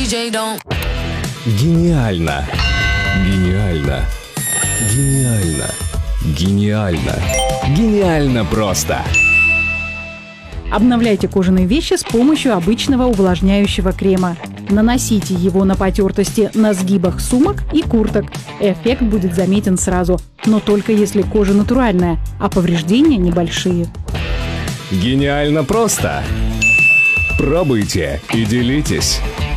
Гениально! Гениально! Гениально! Гениально! Гениально просто! Обновляйте кожаные вещи с помощью обычного увлажняющего крема. Наносите его на потертости на сгибах сумок и курток. Эффект будет заметен сразу, но только если кожа натуральная, а повреждения небольшие. Гениально просто! Пробуйте и делитесь!